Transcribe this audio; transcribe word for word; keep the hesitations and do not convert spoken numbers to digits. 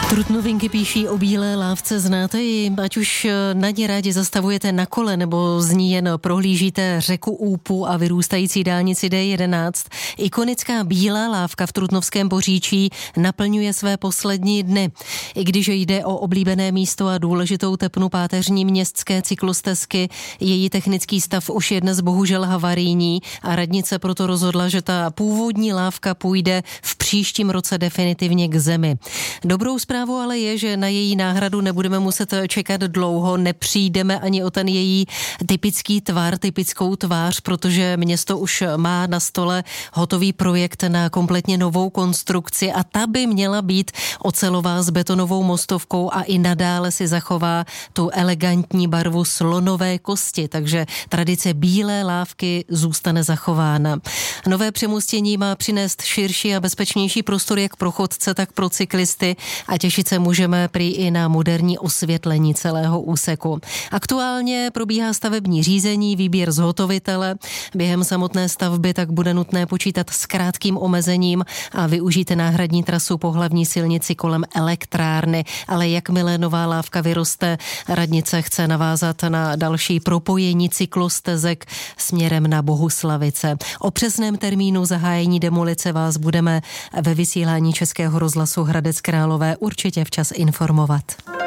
Trutnovinky píší o bílé lávce, znáte ji? Ať už na ně rádi zastavujete na kole, nebo z ní jen prohlížíte řeku Úpu a vyrůstající dálnici D jedenáct. Ikonická bílá lávka v Trutnovském Poříčí naplňuje své poslední dny. I když jde o oblíbené místo a důležitou tepnu páteřní městské cyklostezky, její technický stav už je dnes bohužel havarijní a radnice proto rozhodla, že ta původní lávka půjde v příštím roce definitivně k zemi. Dobrou zprávou ale je, že na její náhradu nebudeme muset čekat dlouho, nepřijdeme ani o ten její typický tvar, typickou tvář, protože město už má na stole hotový projekt na kompletně novou konstrukci a ta by měla být ocelová s betonovou mostovkou a i nadále si zachová tu elegantní barvu slonové kosti, takže tradice bílé lávky zůstane zachována. Nové přemostění má přinést širší a bezpečnější prostor jak pro chodce, tak pro cyklisty a těšit se můžeme prý i na moderní osvětlení celého úseku. Aktuálně probíhá stavební řízení, výběr zhotovitele. Během samotné stavby tak bude nutné počítat s krátkým omezením a využít náhradní trasu po hlavní silnici kolem elektrárny. Ale jakmile nová lávka vyroste, radnice chce navázat na další propojení cyklostezek směrem na Bohuslavice. O přesném termínu zahájení demolice vás budeme ve vysílání Českého rozhlasu Hradec Králové určitě včas informovat.